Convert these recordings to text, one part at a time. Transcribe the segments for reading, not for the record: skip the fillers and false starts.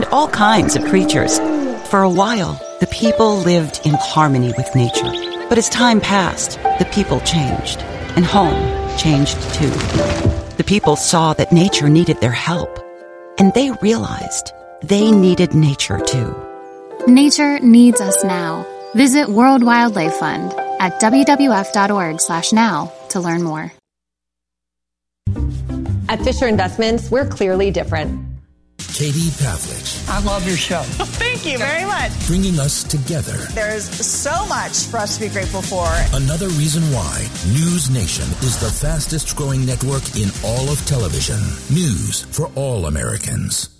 all kinds of creatures. For a while, the people lived in harmony with nature. But as time passed, the people changed, and home changed too. The people saw that nature needed their help, and they realized they needed nature too. Nature needs us now. Visit World Wildlife Fund at wwf.org/now to learn more. At Fisher Investments, we're clearly different. Katie Pavlich. I love your show. Thank you very much. Bringing us together. There's so much for us to be grateful for. Another reason why News Nation is the fastest growing network in all of television. News for all Americans.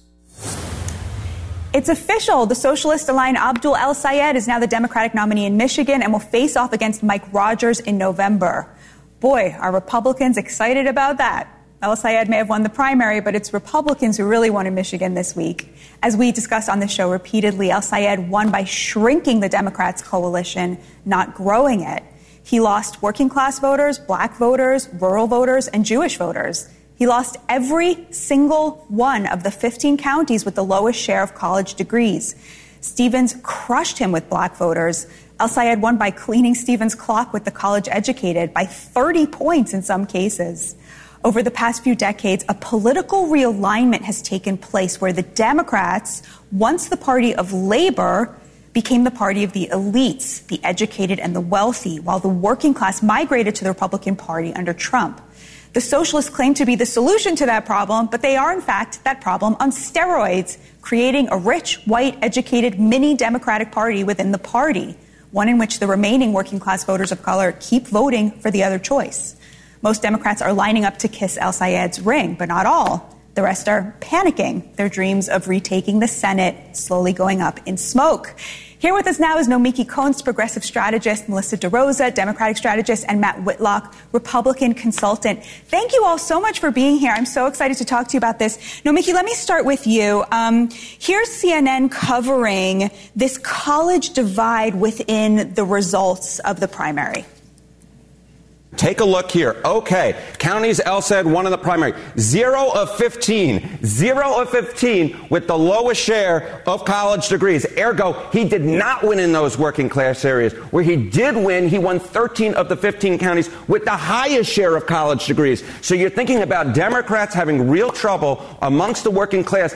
It's official. The socialist Alain Abdul El-Sayed is now the Democratic nominee in Michigan and will face off against Mike Rogers in November. Boy, are Republicans excited about that. El-Sayed may have won the primary, but it's Republicans who really won in Michigan this week. As we discussed on the show repeatedly, El-Sayed won by shrinking the Democrats' coalition, not growing it. He lost working-class voters, black voters, rural voters, and Jewish voters. He lost every single one of the 15 counties with the lowest share of college degrees. Stevens crushed him with black voters. El-Sayed won by cleaning Stevens' clock with the college-educated by 30 points in some cases. Over the past few decades, a political realignment has taken place where the Democrats, once the party of labor, became the party of the elites, the educated and the wealthy, while the working class migrated to the Republican Party under Trump. The socialists claim to be the solution to that problem, but they are, in fact, that problem on steroids, creating a rich, white, educated mini-Democratic Party within the party, one in which the remaining working-class voters of color keep voting for the other choice. Most Democrats are lining up to kiss El-Sayed's ring, but not all. The rest are panicking, their dreams of retaking the Senate slowly going up in smoke. Here with us now is Nomiki Konst, progressive strategist, Melissa DeRosa, Democratic strategist, and Matt Whitlock, Republican consultant. Thank you all so much for being here. I'm so excited to talk to you about this. Nomiki, let me start with you. Here's CNN covering this college divide within the results of the primary. Take a look here. Okay, counties El-Sayed won in the primary. 0 of 15. 0 of 15 with the lowest share of college degrees. Ergo, he did not win in those working class areas. Where he did win, he won 13 of the 15 counties with the highest share of college degrees. So you're thinking about Democrats having real trouble amongst the working class.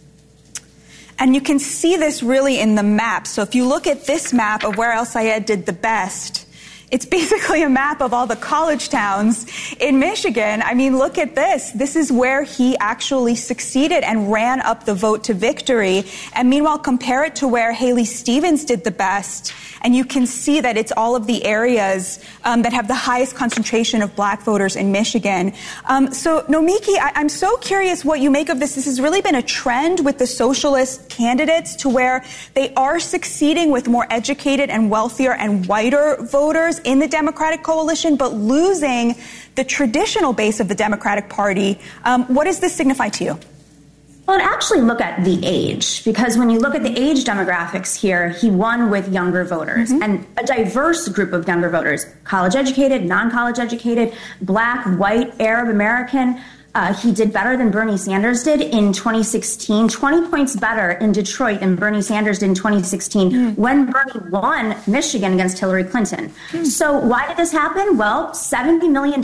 And you can see this really in the map. So if you look at this map of where El-Sayed did the best, it's basically a map of all the college towns in Michigan. I mean, look at this. This is where he actually succeeded and ran up the vote to victory. And meanwhile, compare it to where Haley Stevens did the best. And you can see that it's all of the areas that have the highest concentration of black voters in Michigan. So, Nomiki, I'm so curious what you make of this. This has really been a trend with the socialist candidates to where they are succeeding with more educated and wealthier and whiter voters in the Democratic coalition, but losing the traditional base of the Democratic Party. What does this signify to you? Well, actually look at the age, because when you look at the age demographics here, he won with younger voters and a diverse group of younger voters, college educated, non-college educated, black, white, Arab American. He did better than Bernie Sanders did in 2016, 20 points better in Detroit than Bernie Sanders did in 2016 when Bernie won Michigan against Hillary Clinton. So why did this happen? Well, $70 million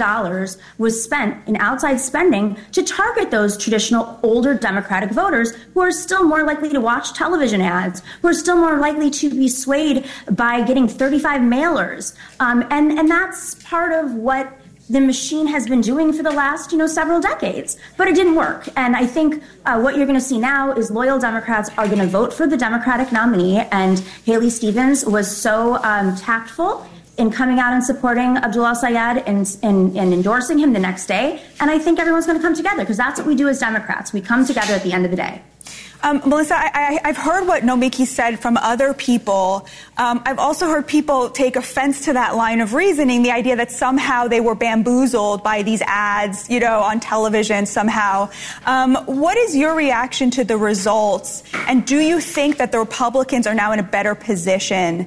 was spent in outside spending to target those traditional older Democratic voters who are still more likely to watch television ads, who are still more likely to be swayed by getting 35 mailers. And that's part of what the machine has been doing for the last, several decades. But it didn't work. And I think what you're going to see now is loyal Democrats are going to vote for the Democratic nominee. And Haley Stevens was so tactful in coming out and supporting Abdul El-Sayed and endorsing him the next day. And I think everyone's going to come together because that's what we do as Democrats. We come together at the end of the day. Melissa, I've heard what Nomiki said from other people. I've also heard people take offense to that line of reasoning, the idea that somehow they were bamboozled by these ads, on television somehow. What is your reaction to the results? And do you think that the Republicans are now in a better position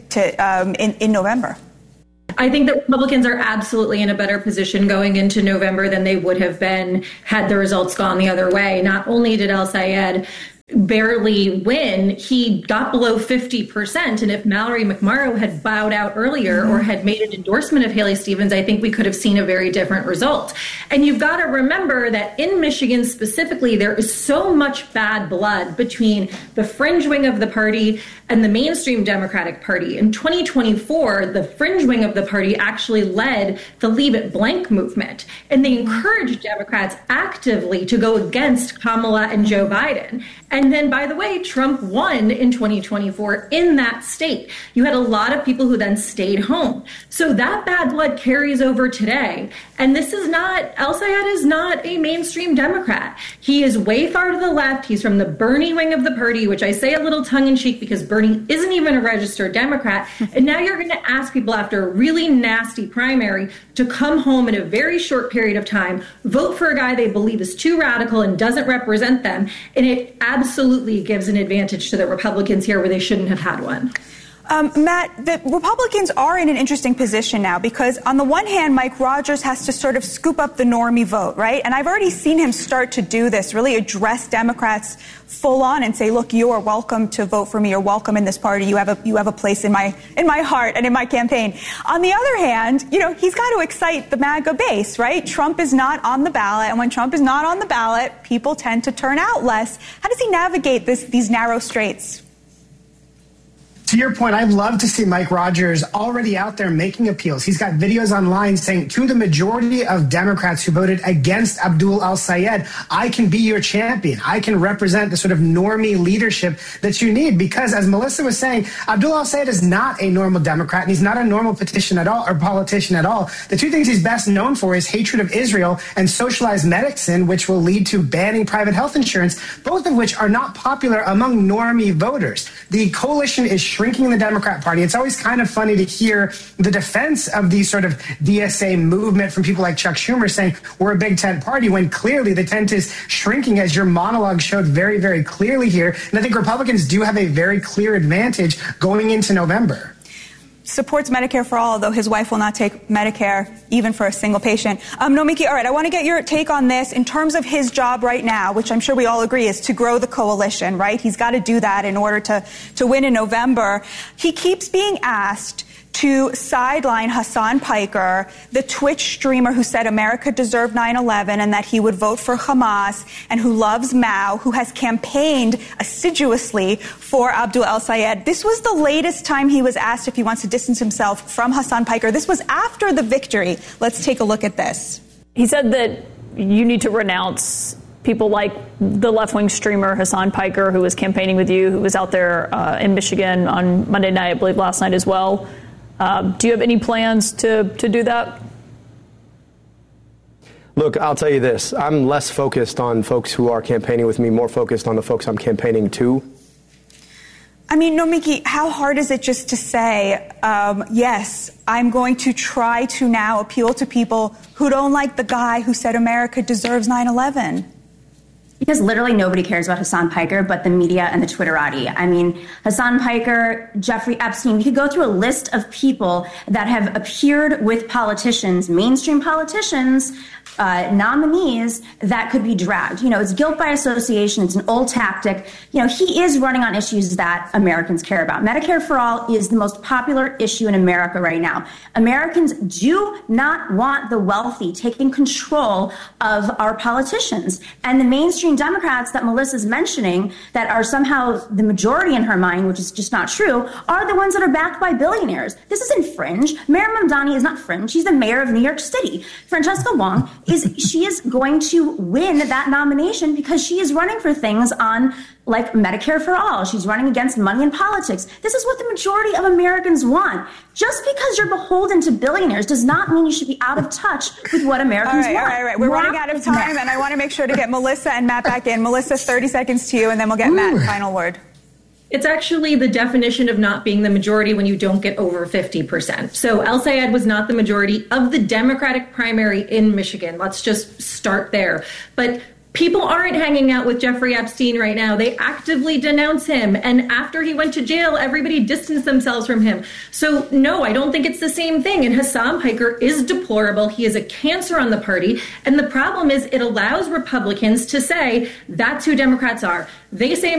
in November? I think that Republicans are absolutely in a better position going into November than they would have been had the results gone the other way. Not only did El-Sayed barely win, he got below 50%. And if Mallory McMorrow had bowed out earlier or had made an endorsement of Haley Stevens, I think we could have seen a very different result. And you've got to remember that in Michigan specifically, there is so much bad blood between the fringe wing of the party and the mainstream Democratic Party. In 2024, the fringe wing of the party actually led the Leave It Blank movement. And they encouraged Democrats actively to go against Kamala and Joe Biden. And then, by the way, Trump won in 2024 in that state. You had a lot of people who then stayed home. So that bad blood carries over today. And this is not, El-Sayed is not a mainstream Democrat. He is way far to the left. He's from the Bernie wing of the party, which I say a little tongue-in-cheek because Bernie isn't even a registered Democrat. And now you're going to ask people after a really nasty primary to come home in a very short period of time, vote for a guy they believe is too radical and doesn't represent them. And it absolutely gives an advantage to the Republicans here where they shouldn't have had one. Matt, the Republicans are in an interesting position now because on the one hand, Mike Rogers has to sort of scoop up the normie vote, right? And I've already seen him start to do this, really address Democrats full on and say, look, you are welcome to vote for me. You're welcome in this party. You have a place in my heart and in my campaign. On the other hand, he's got to excite the MAGA base, right? Trump is not on the ballot. And when Trump is not on the ballot, people tend to turn out less. How does he navigate these narrow straits? To your point, I'd love to see Mike Rogers already out there making appeals. He's got videos online saying to the majority of Democrats who voted against Abdul El-Sayed, I can be your champion. I can represent the sort of normie leadership that you need. Because as Melissa was saying, Abdul El-Sayed is not a normal Democrat and he's not a normal politician at all. The two things he's best known for is hatred of Israel and socialized medicine, which will lead to banning private health insurance, both of which are not popular among normie voters. The coalition is shrinking the Democrat Party. It's always kind of funny to hear the defense of the sort of DSA movement from people like Chuck Schumer saying we're a big tent party when clearly the tent is shrinking, as your monologue showed very, very clearly here. And I think Republicans do have a very clear advantage going into November. Supports Medicare for all, though his wife will not take Medicare even for a single patient. Nomiki, all right, I want to get your take on this in terms of his job right now, which I'm sure we all agree is to grow the coalition, right? He's got to do that in order to win in November. He keeps being asked to sideline Hassan Piker, the Twitch streamer who said America deserved 9/11 and that he would vote for Hamas and who loves Mao, who has campaigned assiduously for Abdul El-Sayed. This was the latest time he was asked if he wants to distance himself from Hassan Piker. This was after the victory. Let's take a look at this. He said that you need to renounce people like the left-wing streamer Hassan Piker, who was campaigning with you, who was out there in Michigan on Monday night, I believe last night as well. Do you have any plans to do that? Look, I'll tell you this. I'm less focused on folks who are campaigning with me, more focused on the folks I'm campaigning to. I mean, Nomiki, how hard is it just to say, yes, I'm going to try to now appeal to people who don't like the guy who said America deserves 9/11? Because literally nobody cares about Hassan Piker but the media and the Twitterati. I mean, Hassan Piker, Jeffrey Epstein, we could go through a list of people that have appeared with politicians, mainstream politicians, nominees that could be dragged. It's guilt by association. It's an old tactic. He is running on issues that Americans care about. Medicare for all is the most popular issue in America right now. Americans do not want the wealthy taking control of our politicians. And the mainstream Democrats that Melissa's mentioning that are somehow the majority in her mind, which is just not true, are the ones that are backed by billionaires. This isn't fringe. Mayor Mamdani is not fringe. She's the mayor of New York City. Francesca Wong she is going to win that nomination because she is running for things on like Medicare for all. She's running against money in politics. This is what the majority of Americans want. Just because you're beholden to billionaires does not mean you should be out of touch with what Americans want. All right. We're running out of time, and I want to make sure to get Melissa and Matt back in. Melissa, 30 seconds to you, and then we'll get Matt, final word. It's actually the definition of not being the majority when you don't get over 50%. So El-Sayed was not the majority of the Democratic primary in Michigan. Let's just start there. But people aren't hanging out with Jeffrey Epstein right now. They actively denounce him. And after he went to jail, everybody distanced themselves from him. So no, I don't think it's the same thing. And Hassan Piker is deplorable. He is a cancer on the party. And the problem is it allows Republicans to say that's who Democrats are. They say